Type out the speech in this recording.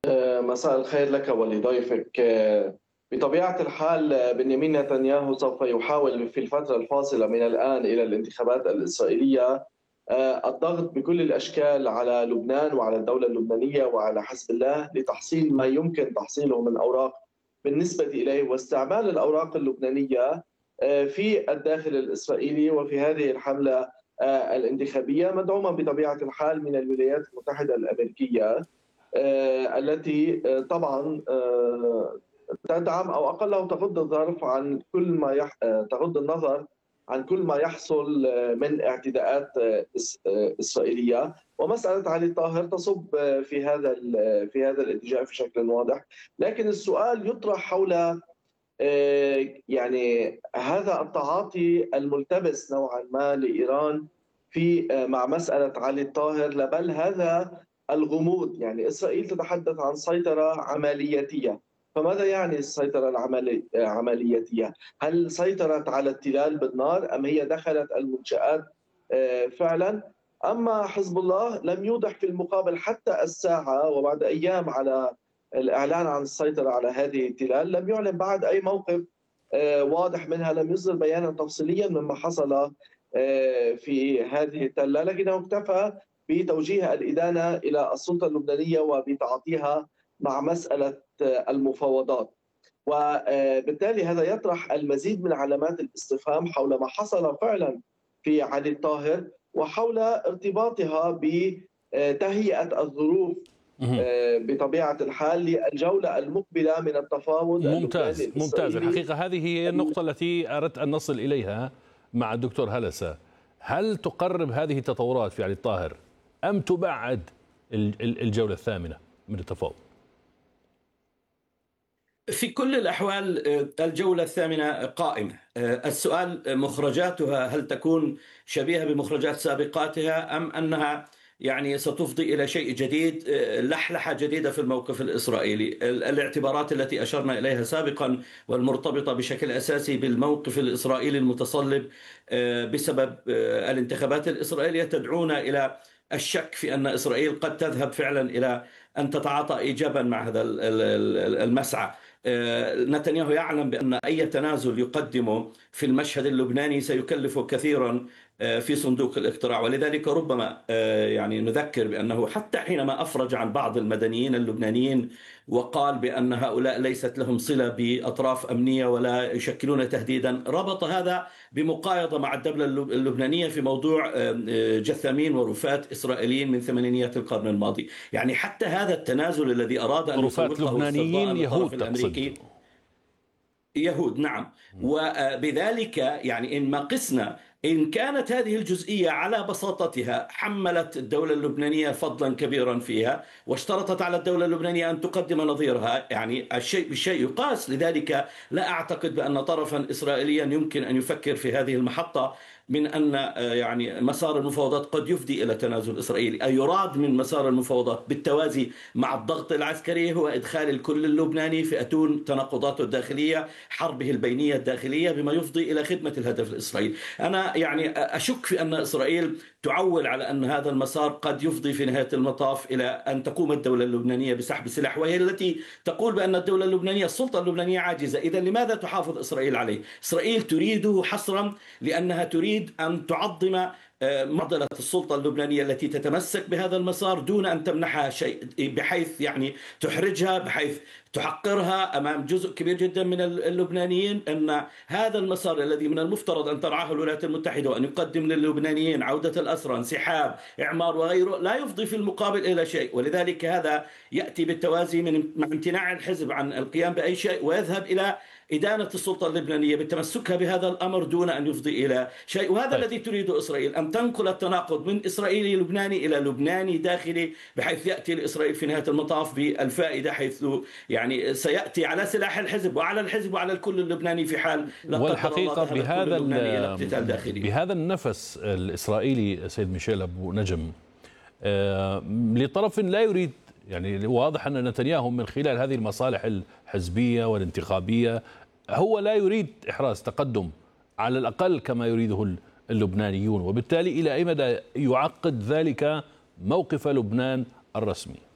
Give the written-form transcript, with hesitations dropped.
مساء الخير لك ولضيفك. بطبيعة الحال بنيامين نتنياهو سوف يحاول في الفترة الفاصلة من الآن إلى الانتخابات الإسرائيلية الضغط بكل الأشكال على لبنان وعلى الدولة اللبنانية وعلى حزب الله لتحصيل ما يمكن تحصيله من أوراق بالنسبة إليه، واستعمال الأوراق اللبنانية في الداخل الإسرائيلي وفي هذه الحملة الانتخابية، مدعومة بطبيعة الحال من الولايات المتحدة الأمريكية، التي طبعا تدعم او اقله تغض الظرف عن كل ما تغض النظر عن كل ما يحصل من اعتداءات اسرائيليه. ومساله علي طاهر تصب في هذا الاتجاه بشكل واضح، لكن السؤال يطرح حول يعني هذا التعاطي الملتبس نوعا ما لايران في مع مساله علي الطاهر، بل هذا الغموض. يعني اسرائيل تتحدث عن سيطره عملياتيه، فماذا يعني السيطره العملياتيه؟ هل سيطرت على التلال بالنار ام هي دخلت المنشآت فعلا؟ اما حزب الله لم يوضح في المقابل حتى الساعه وبعد ايام على الإعلان عن السيطرة على هذه التلال، لم يعلن بعد أي موقف واضح منها، لم يصدر بيانا تفصيليا مما حصل في هذه التلة، لكنه اكتفى بتوجيه الإدانة إلى السلطة اللبنانية وبتعاطيها مع مسألة المفاوضات. وبالتالي هذا يطرح المزيد من علامات الاستفهام حول ما حصل فعلا في علي الطاهر وحول ارتباطها بتهيئة الظروف بطبيعة الحال للجولة المقبلة من التفاوض اللبناني ممتاز. الإسرائيلي. الحقيقة هذه هي النقطة التي أردت أن نصل إليها مع الدكتور هلسة. هل تقرب هذه التطورات في علي الطاهر أم تبعد الجولة الثامنة من التفاوض؟ في كل الأحوال الجولة الثامنة قائمة. السؤال مخرجاتها هل تكون شبيهة بمخرجات سابقاتها أم أنها يعني ستفضي إلى شيء جديد، لحلحة جديدة في الموقف الإسرائيلي. الاعتبارات التي أشرنا إليها سابقا والمرتبطة بشكل أساسي بالموقف الإسرائيلي المتصلب بسبب الانتخابات الإسرائيلية تدعونا إلى الشك في أن إسرائيل قد تذهب فعلا إلى أن تتعاطى إيجابا مع هذا المسعى. نتنياهو يعلم بأن أي تنازل يقدمه في المشهد اللبناني سيكلفه كثيرا في صندوق الاقتراع، ولذلك ربما يعني نذكر بأنه حتى حينما أفرج عن بعض المدنيين اللبنانيين وقال بأن هؤلاء ليست لهم صلة بأطراف أمنية ولا يشكلون تهديدا، ربط هذا بمقايضة مع الدولة اللبنانية في موضوع جثامين ورفات إسرائيليين من ثمانينيات القرن الماضي. يعني حتى هذا التنازل الذي أراد أن رفات لبنانيين يهود الأمريكي يهود، نعم. وبذلك يعني إن ما قسنا إن كانت هذه الجزئية على بساطتها حملت الدولة اللبنانية فضلا كبيرا فيها واشترطت على الدولة اللبنانية أن تقدم نظيرها، يعني الشيء بالشيء يقاس. لذلك لا أعتقد بأن طرفا إسرائيليا يمكن أن يفكر في هذه المحطة من أن يعني مسار المفاوضات قد يفضي إلى تنازل إسرائيلي. أي يراد من مسار المفاوضات بالتوازي مع الضغط العسكري هو إدخال الكل اللبناني في أتون تناقضاته الداخلية، حربه البينية الداخلية، بما يفضي إلى خدمة الهدف الإسرائيلي. أنا يعني أشك في أن إسرائيل تعول على أن هذا المسار قد يفضي في نهاية المطاف إلى أن تقوم الدولة اللبنانية بسحب سلاح، وهي التي تقول بأن الدولة اللبنانية السلطة اللبنانية عاجزة. إذا لماذا تحافظ إسرائيل عليه؟ إسرائيل تريده حصرا لأنها تريد أن تعظم معضلة السلطة اللبنانية التي تتمسك بهذا المسار دون أن تمنحها شيء، بحيث يعني تحرجها، بحيث تحقرها أمام جزء كبير جدا من اللبنانيين. أن هذا المسار الذي من المفترض أن ترعاه الولايات المتحدة وأن يقدم للبنانيين عودة الأسرى، انسحاب، إعمار وغيره، لا يفضي في المقابل إلى شيء. ولذلك هذا يأتي بالتوازي مع امتناع الحزب عن القيام بأي شيء ويذهب إلى إدانة السلطة اللبنانية بتمسكها بهذا الأمر دون أن يفضي إلى شيء. وهذا الذي تريده إسرائيل، أن تنقل التناقض من إسرائيلي لبناني إلى لبناني داخلي، بحيث يأتي لإسرائيل في نهاية المطاف بالفائدة، حيث يعني سيأتي على سلاح الحزب وعلى الحزب وعلى الكل اللبناني في حال لا قدر الله ذهب الكل اللبناني إلى اقتتال داخلي. بهذا النفس الإسرائيلي سيد ميشيل أبو نجم لطرف لا يريد، يعني واضح أن نتنياهو من خلال هذه المصالح الحزبية والانتخابية هو لا يريد إحراز تقدم على الأقل كما يريده اللبنانيون، وبالتالي إلى أي مدى يعقد ذلك موقف لبنان الرسمي؟